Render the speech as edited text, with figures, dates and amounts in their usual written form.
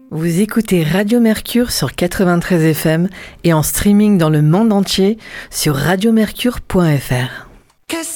Vous écoutez Radio Mercure sur 93 FM et en streaming dans le monde entier sur radiomercure.fr.